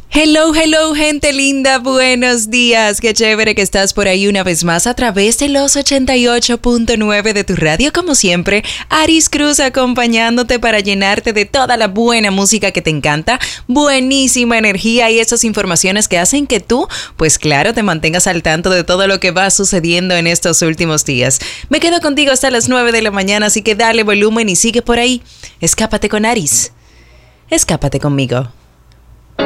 Hello, hello, gente linda, buenos días. Qué chévere que estás por ahí una vez más a través de los 88.9 de tu radio. Como siempre, Aris Cruz acompañándote para llenarte de toda la buena música que te encanta, buenísima energía y esas informaciones que hacen que tú, pues claro, te mantengas al tanto de todo lo que va sucediendo en estos últimos días. Me quedo contigo hasta las 9 de la mañana, así que dale volumen y sigue por ahí. Escápate con Aris. Escápate conmigo.